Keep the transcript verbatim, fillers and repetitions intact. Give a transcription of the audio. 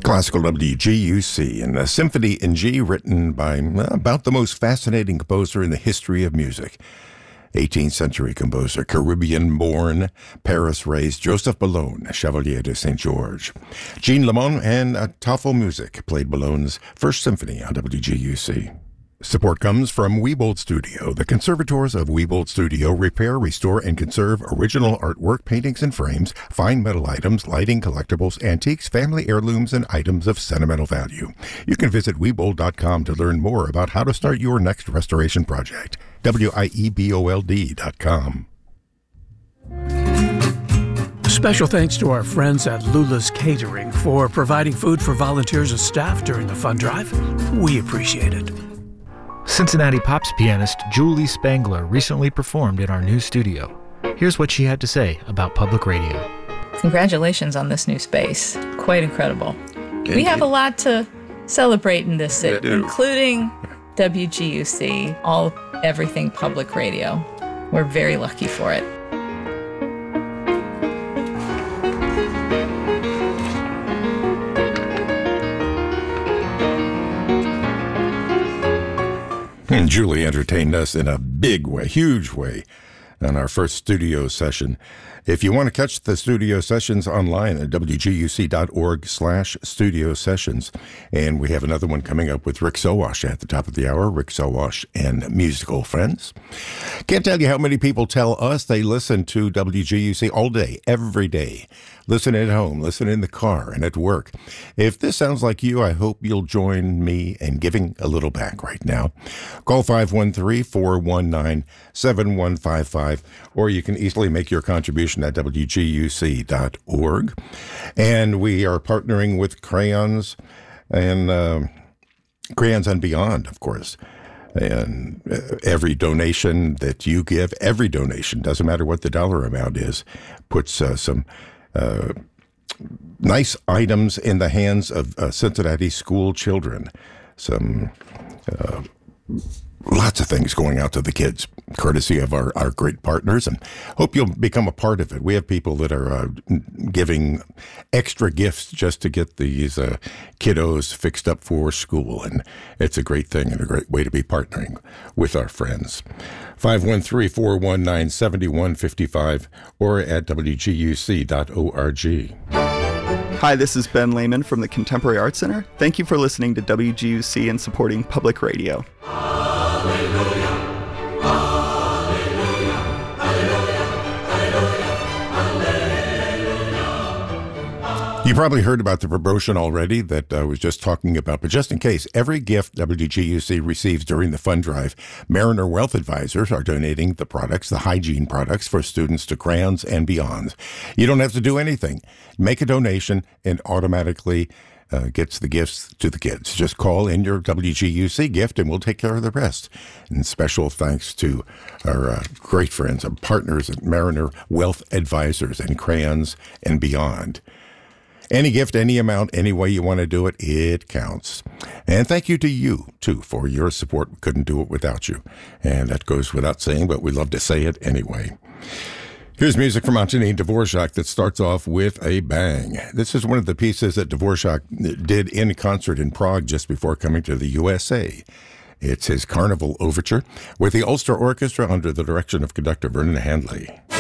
Classical W G U C and a Symphony in G written by uh, about the most fascinating composer in the history of music. eighteenth century composer, Caribbean-born, Paris-raised Joseph Boulogne, Chevalier de Saint George. Jean Lemon and uh, Taffel Music played Boulogne's First Symphony on W G U C. Support comes from Wiebold Studio. The conservators of Wiebold Studio repair, restore, and conserve original artwork, paintings and frames, fine metal items, lighting, collectibles, antiques, family heirlooms, and items of sentimental value. You can visit Wiebold dot com to learn more about how to start your next restoration project. W I E B O L D dot com. Special thanks to our friends at Lula's Catering for providing food for volunteers and staff during the fund drive. We appreciate it. Cincinnati Pops pianist Julie Spangler recently performed in our new studio. Here's what she had to say about public radio. Congratulations on this new space. Quite incredible. Indeed. We have a lot to celebrate in this city, including W G U C, all everything public radio. We're very lucky for it. And Julie entertained us in a big way, huge way, on our first studio session. If you want to catch the studio sessions online at W G U C dot org slash studio sessions. And we have another one coming up with Rick Sowash at the top of the hour, Rick Sowash and Musical Friends. Can't tell you how many people tell us they listen to W G U C all day, every day. Listen at home, listen in the car, and at work. If this sounds like you, I hope you'll join me in giving a little back right now. Call five one three, four one nine, seven one five five, or you can easily make your contribution at W G U C dot org. And we are partnering with Crayons and uh, Crayons and Beyond, of course. And uh, every donation that you give, every donation, doesn't matter what the dollar amount is, puts uh, some uh, nice items in the hands of uh, Cincinnati school children. Some uh, lots of things going out to the kids, courtesy of our, our great partners, and hope you'll become a part of it. We have people that are uh, giving extra gifts just to get these uh, kiddos fixed up for school, and it's a great thing and a great way to be partnering with our friends. five one three, four one nine, seven one five five or at W G U C dot org. Hi, this is Ben Lehman from the Contemporary Arts Center. Thank you for listening to W G U C and supporting public radio. Hallelujah. You probably heard about the promotion already that I was just talking about, but just in case, every gift W G U C receives during the fund drive, Mariner Wealth Advisors are donating the products, the hygiene products for students to Crayons and Beyond. You don't have to do anything. Make a donation and automatically uh, gets the gifts to the kids. Just call in your W G U C gift and we'll take care of the rest. And special thanks to our uh, great friends and partners at Mariner Wealth Advisors and Crayons and Beyond. Any gift, any amount, any way you want to do it, it counts. And thank you to you, too, for your support. We couldn't do it without you. And that goes without saying, but we love to say it anyway. Here's music from Antonin Dvorak that starts off with a bang. This is one of the pieces that Dvorak did in concert in Prague just before coming to the U S A. It's his Carnival Overture with the Ulster Orchestra under the direction of conductor Vernon Handley.